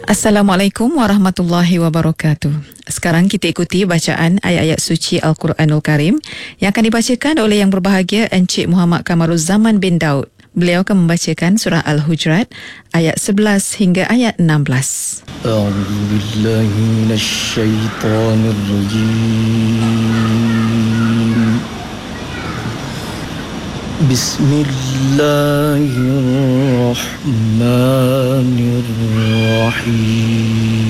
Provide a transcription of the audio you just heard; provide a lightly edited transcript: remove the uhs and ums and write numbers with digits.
Assalamualaikum warahmatullahi wabarakatuh. Sekarang kita ikuti bacaan ayat-ayat suci Al-Quranul Karim yang akan dibacakan oleh Yang Berbahagia Encik Muhammad Kamaruzzaman bin Daud. Beliau akan membacakan surah Al-Hujurat ayat 11 hingga ayat 16. A'udzu billahi minasyaitonir rajim. Bismillahirrahmanirrahim.